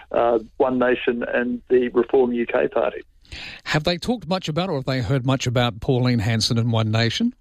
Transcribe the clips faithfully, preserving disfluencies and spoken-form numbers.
uh, One Nation and the Reform U K Party. Have they talked much about, or have they heard much about Pauline Hanson and One Nation?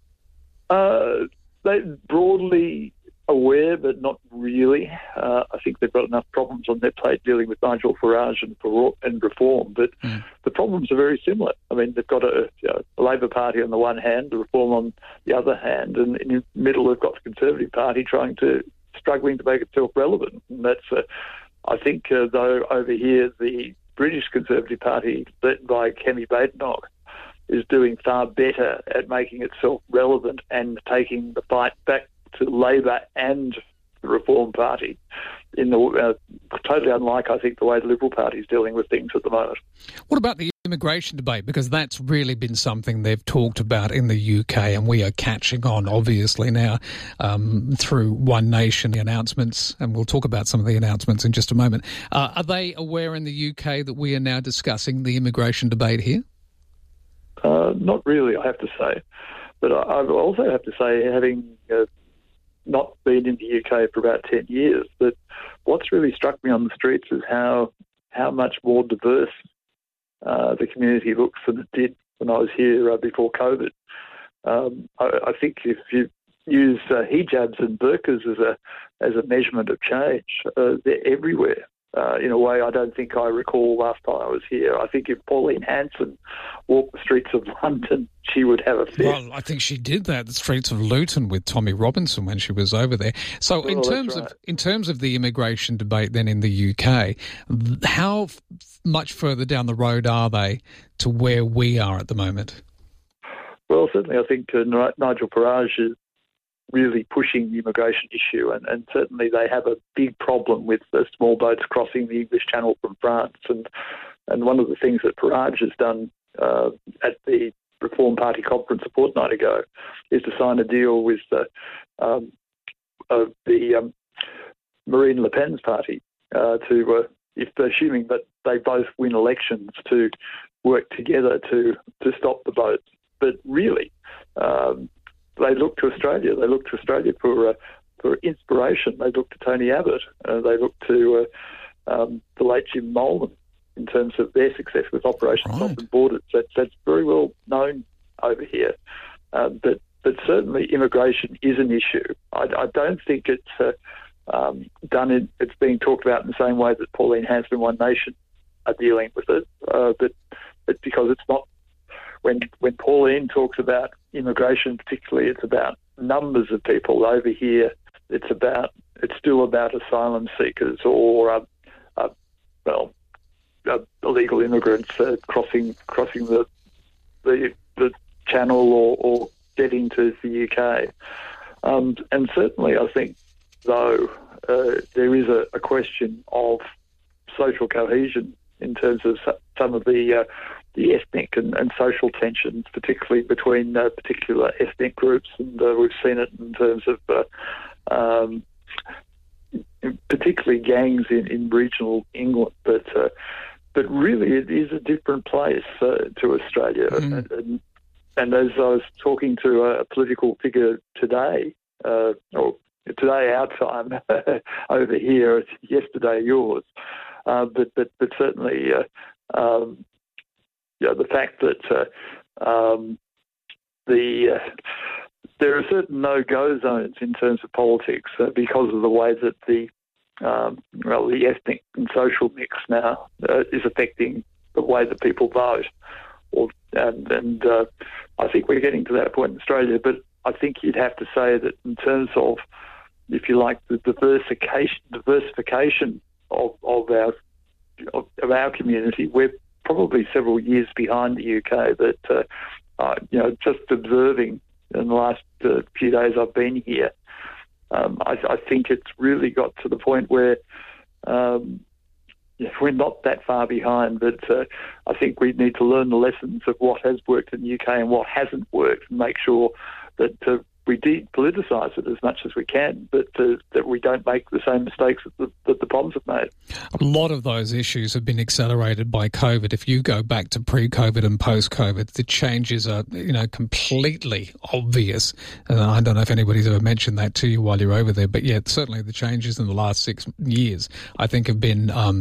Uh, they're broadly aware, but not really. Uh, I think they've got enough problems on their plate dealing with Nigel Farage and, and Reform, but mm. the problems are very similar. I mean, they've got a, you know, a Labor Party on the one hand, the Reform on the other hand, and in the middle they've got the Conservative Party trying to, struggling to make itself relevant. And that's, uh, I think, uh, though, over here, the British Conservative Party, led by Kemi Badenoch, is doing far better at making itself relevant and taking the fight back to Labor and the Reform Party, in the uh, totally unlike, I think, the way the Liberal Party is dealing with things at the moment. What about the immigration debate? Because that's really been something they've talked about in the U K, and we are catching on, obviously, now um, through One Nation announcements, and we'll talk about some of the announcements in just a moment. Uh, are they aware in the U K that we are now discussing the immigration debate here? Uh, not really, I have to say. But I, I also have to say, having uh, not been in the U K for about ten years, that what's really struck me on the streets is how how much more diverse uh, the community looks than it did when I was here uh, before COVID. Um, I, I think if you use uh, hijabs and burqas as a as a measurement of change, uh, they're everywhere. Uh, in a way I don't think I recall last time I was here. I think if Pauline Hanson walked the streets of London, she would have a fit. Well, I think she did that, the streets of Luton with Tommy Robinson when she was over there. So well, in terms right. of in terms of the immigration debate then in the U K, how f- much further down the road are they to where we are at the moment? Well, certainly I think uh, Nigel Farage is really pushing the immigration issue, and, and certainly they have a big problem with the small boats crossing the English Channel from France. And and one of the things that Farage has done uh, at the Reform Party conference a fortnight ago is to sign a deal with the, um, uh, the um, Marine Le Pen's party uh, to, uh, if assuming that they both win elections, to work together to, to stop the boats. But really, um, they look to Australia. They look to Australia for uh, for inspiration. They look to Tony Abbott. Uh, they look to uh, um, the late Jim Molan in terms of their success with Operation right. Stop and Borders. That, that's very well known over here. Uh, but but certainly immigration is an issue. I, I don't think it's uh, um, done. In, it's being talked about in the same way that Pauline Hanson and One Nation are dealing with it. Uh, but but because it's not. When when Pauline talks about immigration, particularly, it's about numbers of people. Over here, it's about it's still about asylum seekers or uh, uh, well, uh, illegal immigrants uh, crossing crossing the the, the channel or, or getting to the U K. Um, and certainly, I think though uh, there is a, a question of social cohesion in terms of some of the uh, the ethnic and, and social tensions, particularly between uh, particular ethnic groups, and uh, we've seen it in terms of uh, um, particularly gangs in, in regional England. But uh, but really, it is a different place uh, to Australia. Mm. And, and, and as I was talking to a political figure today, uh, or today our time over here, yesterday yours, uh, but but but certainly. Uh, um, You know, the fact that uh, um, the uh, there are certain no-go zones in terms of politics uh, because of the way that the um, well the ethnic and social mix now uh, is affecting the way that people vote, or and, and uh, I think we're getting to that point in Australia. But I think you'd have to say that in terms of, if you like, the diversification diversification of, of our of, of our community, we're probably several years behind the U K. But uh, uh, you know, just observing in the last uh, few days I've been here, um, I, I think it's really got to the point where um, yeah, we're not that far behind. But uh, I think we need to learn the lessons of what has worked in the U K and what hasn't worked, and make sure that uh, we de-politicise it as much as we can, but uh, that we don't make the same mistakes that the, that the Poms have made. A lot of those issues have been accelerated by COVID. If you go back to pre-COVID and post-COVID, the changes are, you know, completely obvious. And I don't know if anybody's ever mentioned that to you while you're over there, but yeah, certainly the changes in the last six years, I think, have been um,